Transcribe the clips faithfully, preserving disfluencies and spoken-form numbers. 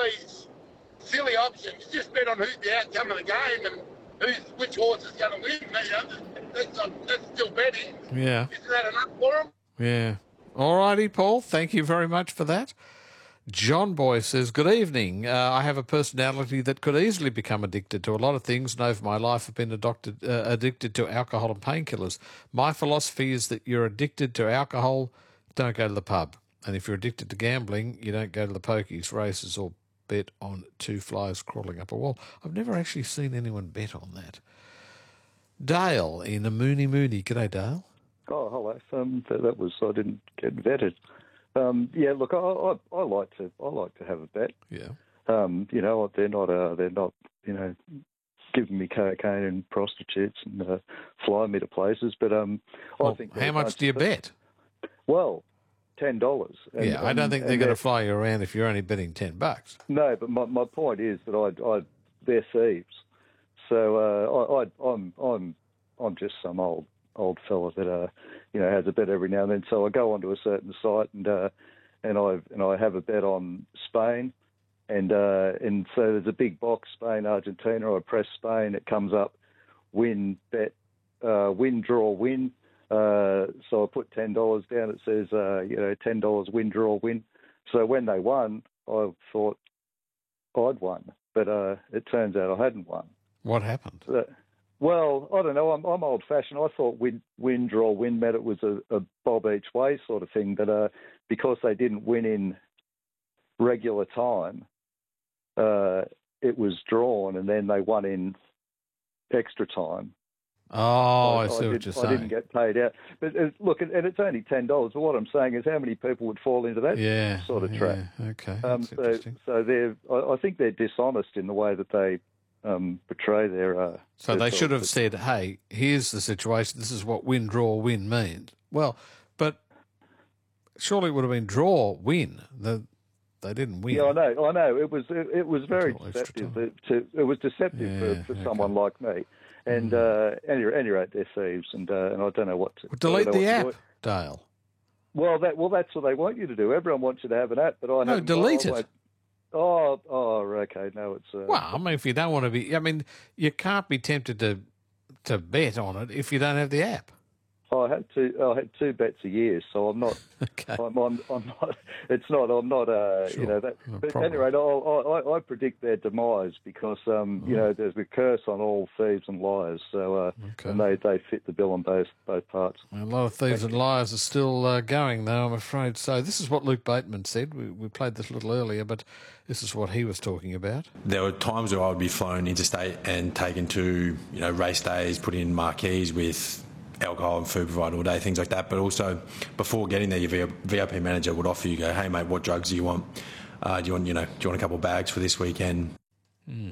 these silly options. You just bet on who's the outcome of the game and who's which horse is going to win. You know, that's, not, that's still betting. Yeah. Isn't that enough for them? Yeah. All righty, Paul. Thank you very much for that. John Boy says, good evening. Uh, I have a personality that could easily become addicted to a lot of things, and over my life I've been adopted, uh, addicted to alcohol and painkillers. My philosophy is that you're addicted to alcohol, don't go to the pub. And if you're addicted to gambling, you don't go to the pokies, races, or bet on two flies crawling up a wall. I've never actually seen anyone bet on that. Dale in a Mooney Mooney. G'day, Dale. Oh, hello. Um, that, that was I didn't get vetted. Um, yeah, look, I, I, I like to I like to have a bet. Yeah. Um, you know, they're not uh, they're not you know giving me cocaine and prostitutes and uh, flying me to places, but um, well, I think how much do you bet? Well, ten dollars. Yeah, I don't think they're going to fly you around if you're only betting ten bucks. No, but my my point is that I I they're thieves. So uh, I, I I'm I'm I'm just some old. old fella that uh you know has a bet every now and then. So I go onto a certain site and uh and I and I have a bet on Spain, and uh and so there's a big box, Spain Argentina. I press Spain, it comes up win bet uh win draw win. Uh so I put ten dollars down. It says uh you know ten dollars win draw win. So when they won, I thought I'd won, but uh it turns out I hadn't won. What happened? Uh, Well, I don't know. I'm, I'm old-fashioned. I thought win, win, draw, win meant it was a, a bob each way sort of thing. But uh, because they didn't win in regular time, uh, it was drawn, and then they won in extra time. Oh, I, I see I what did, you're I saying. didn't get paid out. But uh, look, and it's only ten dollars. But what I'm saying is, how many people would fall into that yeah, sort of yeah, trap? Okay, um, that's so, interesting. so they're. I, I think they're dishonest in the way that they. Um, portray their. Uh, so their they should have of, said, "Hey, here's the situation. This is what win, draw, win means." Well, but surely it would have been draw, win. The, they didn't win. Yeah, I know. I know. It was. It, it was very deceptive. To, to, it was deceptive yeah, for, for okay. someone like me. And mm. uh, anyway, anyway, they're thieves, and uh, and I don't know what to. Well, delete the app, do. Dale. Well, that well, that's what they want you to do. Everyone wants you to have an app, but I no, delete I, I it. Oh, oh, okay. No, it's. Uh, well, I mean, if you don't want to be, I mean, you can't be tempted to to bet on it if you don't have the app. I had two. I had two bets a year, so I'm not. okay. I'm, I'm. I'm not. It's not. I'm not. Uh, sure. You know that. No but problem. anyway, I, I, I predict their demise because um, oh. you know, there's a curse on all thieves and liars. So uh, okay. and they, they fit the bill on both both parts. A lot of thieves Thank and liars are still uh, going, though, I'm afraid. So this is what Luke Bateman said. We, we played this a little earlier, but this is what he was talking about. There were times where I would be flown interstate and taken to, you know, race days, put in marquees with alcohol and food provided all day, things like that. But also, before getting there, your V I P manager would offer you, go, hey, mate, what drugs do you want? Uh, do you want, you know, do you want a couple of bags for this weekend? Mm.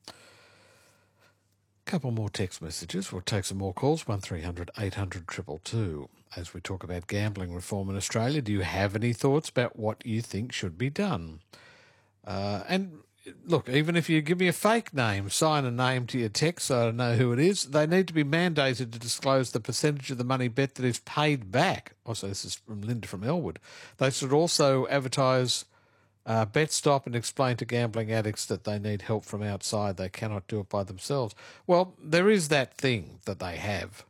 Couple more text messages. We'll take some more calls. one three hundred eight hundred two two two. As we talk about gambling reform in Australia, do you have any thoughts about what you think should be done? Uh, and look, even if you give me a fake name, sign a name to your text so I know who it is, they need to be mandated to disclose the percentage of the money bet that is paid back. Also, this is from Linda from Elwood. They should also advertise uh, bet stop and explain to gambling addicts that they need help from outside. They cannot do it by themselves. Well, there is that thing that they have.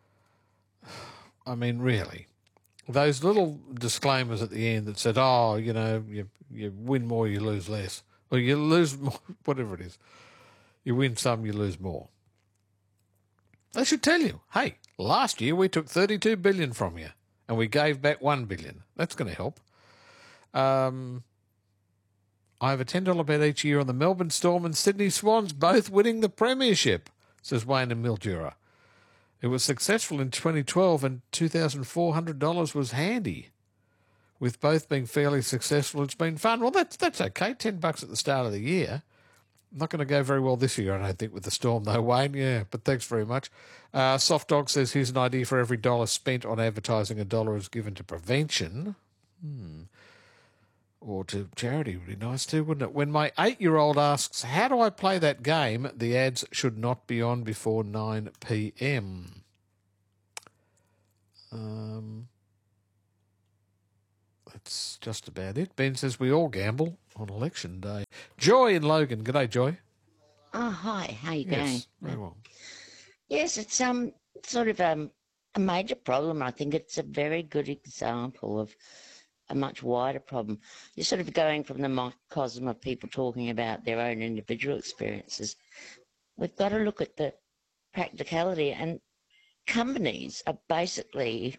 I mean, really. Those little disclaimers at the end that said, oh, you know, you, you win more, you lose less. Or you lose more, whatever it is. You win some, you lose more. They should tell you, hey, last year we took thirty-two billion dollars from you and we gave back one billion dollars. That's going to help. Um, I have a ten dollars bet each year on the Melbourne Storm and Sydney Swans, both winning the premiership, says Wayne and Mildura. It was successful in twenty twelve and two thousand four hundred dollars was handy. With both being fairly successful, it's been fun. Well, that's that's okay. Ten bucks at the start of the year. Not going to go very well this year, I don't think, with the Storm, though, Wayne. Yeah, but thanks very much. Uh, Soft Dog says, here's an idea: for every dollar spent on advertising, a dollar is given to prevention. Hmm. Or to charity would be nice too, wouldn't it? When my eight-year-old asks, how do I play that game, the ads should not be on before nine p.m. Um... that's just about it. Ben says we all gamble on election day. Joy in Logan. G'day, Joy. Oh, hi. How you Yes, going? very well. Yes, it's um sort of um a major problem. I think it's a very good example of a much wider problem. You're sort of going from the microcosm of people talking about their own individual experiences. We've got to look at the practicality, and companies are basically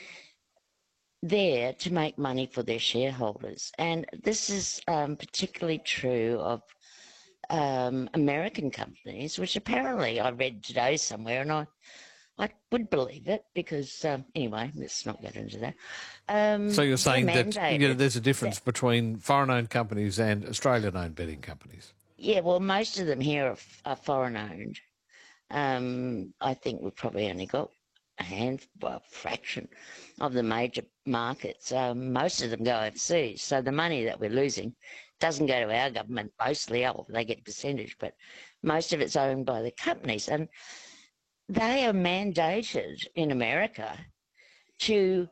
there to make money for their shareholders. And this is um, particularly true of um, American companies, which apparently I read today somewhere, and I, I would believe it because, um, anyway, let's not get into that. Um, So you're saying that you know, mandated there's a difference that- between foreign-owned companies and Australian-owned betting companies? Yeah, well, most of them here are, are foreign-owned. Um, I think we've probably only got a hand, well, a fraction of the major markets. Um, most of them go overseas. So the money that we're losing doesn't go to our government mostly. Oh, they get a percentage, but most of it's owned by the companies. And they are mandated in America to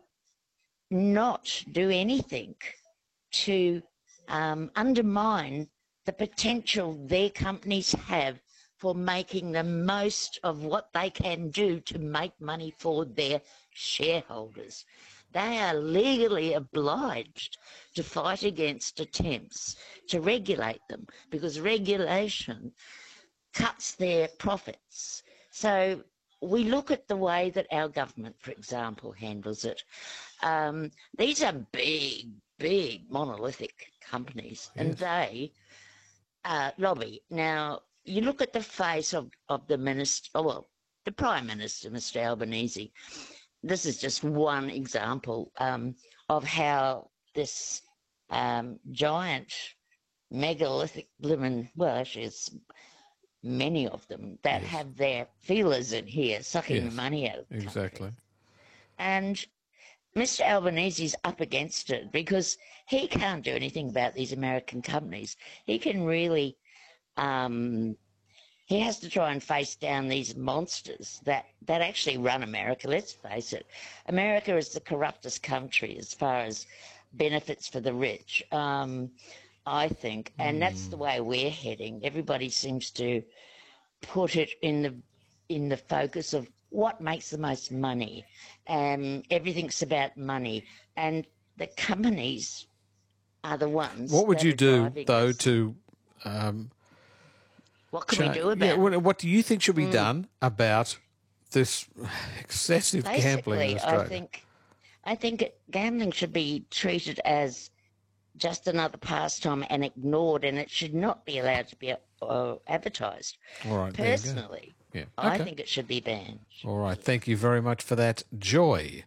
not do anything to um, undermine the potential their companies have for making the most of what they can do to make money for their shareholders. They are legally obliged to fight against attempts to regulate them, because regulation cuts their profits. So we look at the way that our government, for example, handles it. Um, these are big, big monolithic companies, and Yes. they uh, lobby. Now, you look at the face of, of the minister, oh, well, the Prime Minister, Mister Albanese. This is just one example um, of how this um, giant, megalithic blooming, well, actually, it's many of them that Yes. have their feelers in here, sucking Yes, the money out of the country. Exactly. And Mister Albanese's up against it because he can't do anything about these American companies. He can really, um, he has to try and face down these monsters that, that actually run America. Let's face it. America is the corruptest country as far as benefits for the rich, um, I think. And that's the way we're heading. Everybody seems to put it in the in the focus of what makes the most money. Um, everything's about money. And the companies are the ones What would that you are do, driving though, this. to... Um, What can cha- we do about yeah, it? what, what do you think should be done about this excessive gambling in Basically, Australia? I think, I think it- gambling should be treated as just another pastime and ignored, and it should not be allowed to be uh, advertised. All right, there you go. Personally, Yeah. I Okay. think it should be banned. All right, thank you very much for that, Joy.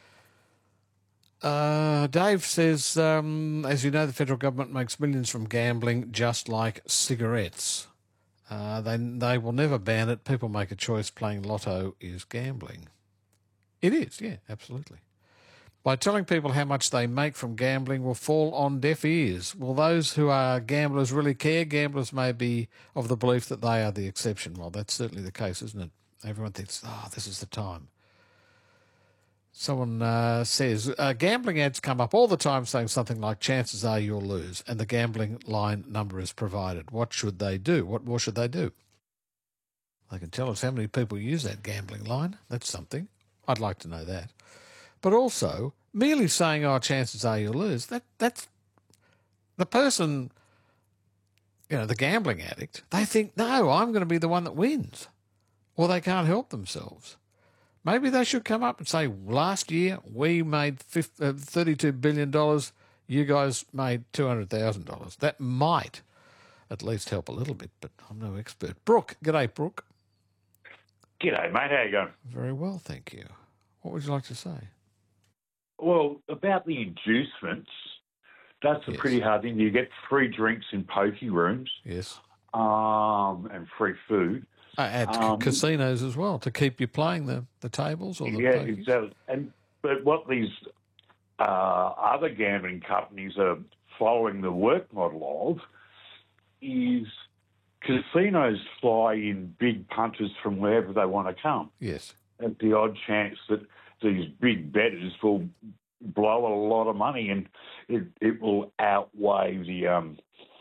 Uh, Dave says, um, as you know, the federal government makes millions from gambling, just like cigarettes. Uh, they they will never ban it. People make a choice. Playing lotto is gambling. It is, yeah, absolutely. By telling people how much they make from gambling will fall on deaf ears. Will those who are gamblers really care? Gamblers may be of the belief that they are the exception. Well, that's certainly the case, isn't it? Everyone thinks, oh, this is the time. Someone uh, says, uh, gambling ads come up all the time saying something like, chances are you'll lose, and the gambling line number is provided. What should they do? What more should they do? They can tell us how many people use that gambling line. That's something. I'd like to know that. But also, merely saying, oh, chances are you'll lose, that that's the person, you know, the gambling addict, they think, no, I'm going to be the one that wins. Or they can't help themselves. Maybe they should come up and say, last year we made thirty-two billion dollars, you guys made two hundred thousand dollars. That might at least help a little bit, but I'm no expert. Brooke, g'day, Brooke. G'day, mate. How you going? Very well, thank you. What would you like to say? Well, about the inducements, that's a Yes. pretty hard thing. You get free drinks in pokey rooms Yes. um, and free food. Uh, at Um, casinos as well, to keep you playing the, the tables or the yeah, pokies. exactly. And but what these uh, other gambling companies are following the work model of is casinos fly in big punters from wherever they want to come. Yes. At the odd chance that these big bettors will blow a lot of money, and it, it will outweigh the um,